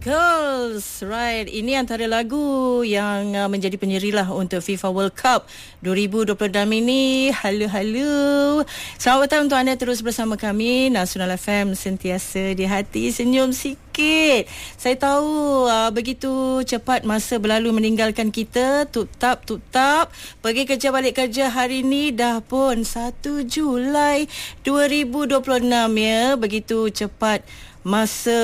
Girls, right. Ini antara lagu yang menjadi penyerilah untuk FIFA World Cup 2026 ini. Halo. Selamat petang untuk anda terus bersama kami. Nasional FM sentiasa di hati, senyum sikit. Saya tahu begitu cepat masa berlalu meninggalkan kita. Tup-tap. Pergi kerja balik kerja hari ni dah pun 1 Julai 2026 ya. Begitu cepat masa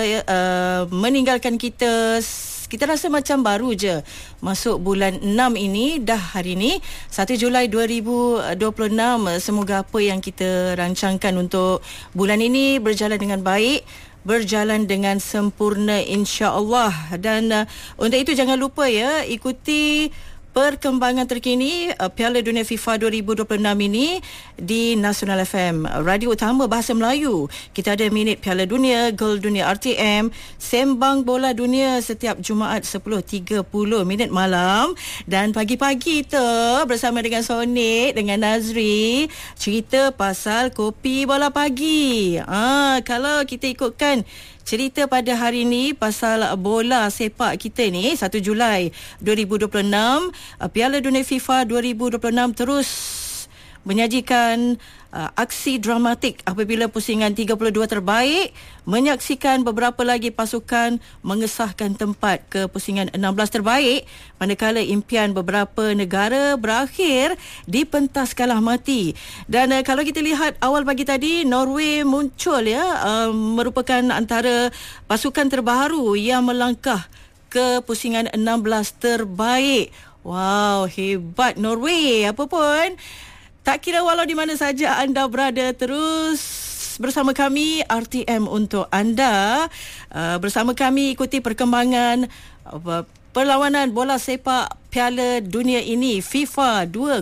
meninggalkan kita. Kita rasa macam baru je masuk bulan 6 ini. Dah hari ni 1 Julai 2026. Semoga apa yang kita rancangkan untuk bulan ini berjalan dengan baik, berjalan dengan sempurna, insya-Allah. Dan untuk itu jangan lupa ya, ikuti perkembangan terkini Piala Dunia FIFA 2026 ini di Nasional FM, radio utama bahasa Melayu. Kita ada Minit Piala Dunia, Gol Dunia RTM, Sembang Bola Dunia setiap Jumaat 10.30 minit malam. Dan pagi-pagi tu bersama dengan Sonik, dengan Nazri, cerita pasal kopi bola pagi. Kalau kita ikutkan cerita pada hari ini pasal bola sepak kita ni 1 Julai 2026, Piala Dunia FIFA 2026 terus menyajikan aksi dramatik apabila pusingan 32 terbaik menyaksikan beberapa lagi pasukan mengesahkan tempat ke pusingan 16 terbaik, manakala impian beberapa negara berakhir dipentas kalah mati. Dan kalau kita lihat awal pagi tadi, Norway muncul ya, merupakan antara pasukan terbaru yang melangkah ke pusingan 16 terbaik. Wow, hebat Norway. Apa pun, tak kira walau di mana saja anda berada, terus bersama kami RTM untuk anda. Bersama kami ikuti perkembangan perlawanan bola sepak Piala Dunia ini, FIFA